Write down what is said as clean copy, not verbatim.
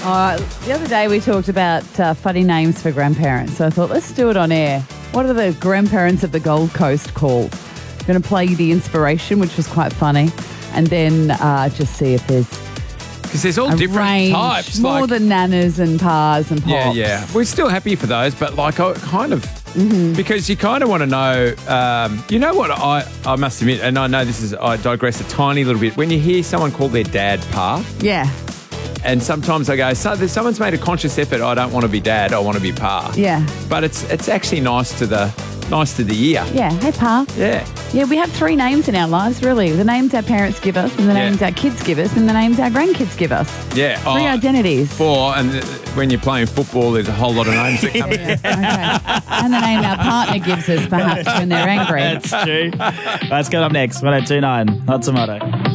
The other day we talked about funny names for grandparents, so I thought let's do it on air. What are the grandparents of the Gold Coast called? I'm going to play you the inspiration, which was quite funny, and then just see if there's because there's all different range, types. more than nanas and pas and pops. Yeah. We're still happy for those, but like I kind of because you kind of want to know. You know what I must admit, and I know I digress a tiny little bit. When you hear someone call their dad Pa, Yeah. and sometimes I go, someone's made a conscious effort. I don't want to be dad. I want to be Pa. Yeah. But it's actually nice to the ear. Yeah. Hey, Pa. Yeah. Yeah, we have 3 names in our lives, really. The names our parents give us, and the names our kids give us, and the names our grandkids give us. Yeah. 3 identities. 4, and when you're playing football, there's a whole lot of names that come in. Okay. And the name our partner gives us, perhaps, when they're angry. That's true. Let's go up next. 1029. Hot Tomato.